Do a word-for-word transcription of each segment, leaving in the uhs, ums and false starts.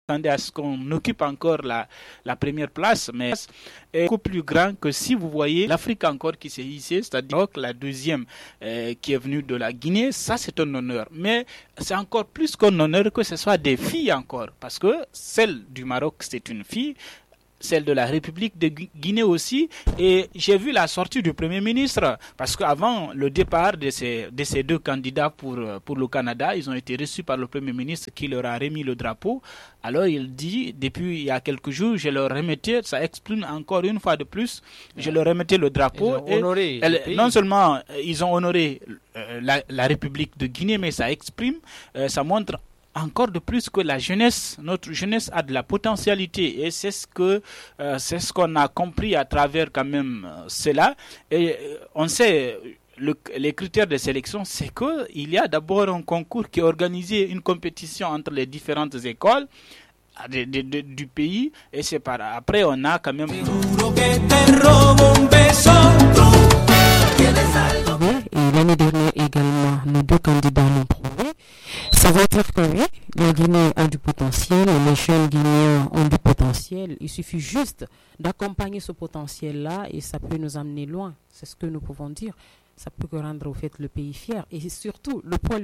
Attendez à ce qu'on occupe encore la, la première place, mais est beaucoup plus grand que si vous voyez l'Afrique encore qui s'est hissée, c'est-à-dire la deuxième euh, qui est venue de la Guinée, ça c'est un honneur. Mais c'est encore plus qu'un honneur que ce soit des filles encore, parce que celle du Maroc c'est une fille, celle de la République de Guinée aussi, et j'ai vu la sortie du Premier ministre, parce qu'avant le départ de ces, de ces deux candidats pour, pour le Canada, ils ont été reçus par le Premier ministre qui leur a remis le drapeau. Alors il dit, depuis il y a quelques jours, je leur remettais, ça exprime encore une fois de plus, je leur remettais le drapeau, et elle, non seulement ils ont honoré euh, la, la République de Guinée, mais ça exprime, euh, ça montre encore de plus que la jeunesse, notre jeunesse a de la potentialité, et c'est ce que euh, c'est ce qu'on a compris à travers quand même euh, cela. Et euh, on sait le, les critères de sélection, c'est que il y a d'abord un concours qui est organisé, une compétition entre les différentes écoles de, de, de, du pays, et c'est par après on a quand même. Et l'année dernière également, nos deux candidats l'ont prouvé. Ça veut dire que oui, la Guinée a du potentiel, les jeunes Guinéens ont du potentiel. Il suffit juste d'accompagner ce potentiel-là et ça peut nous amener loin. C'est ce que nous pouvons dire. Ça peut rendre au fait le pays fier. Et surtout, le point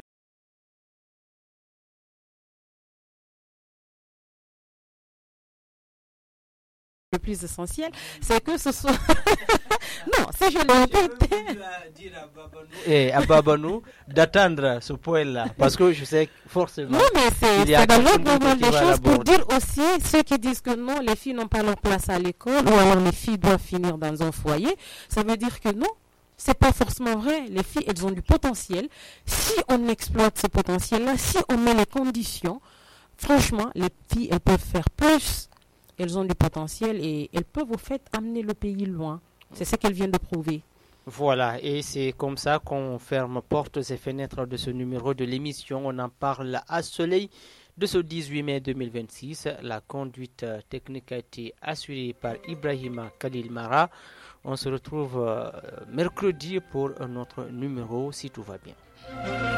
le plus essentiel, c'est que ce soit... non, ça je l'ai répété. Et à Babanou d'attendre ce point-là, parce que je sais forcément... Non, mais c'est, c'est dans l'autre moment des choses pour dire aussi, ceux qui disent que non, les filles n'ont pas leur place à l'école, ou alors les filles doivent finir dans un foyer, ça veut dire que non, c'est pas forcément vrai. Les filles, elles ont du potentiel. Si on exploite ce potentiel-là, si on met les conditions, franchement, les filles, elles peuvent faire plus. Elles ont du potentiel et elles peuvent au fait amener le pays loin. C'est ce qu'elles viennent de prouver. Voilà, et c'est comme ça qu'on ferme portes et fenêtres de ce numéro de l'émission. On en parle à Soleil de ce dix-huit mai deux mille vingt-six. La conduite technique a été assurée par Ibrahima Khalil Mara. On se retrouve mercredi pour un autre numéro si tout va bien.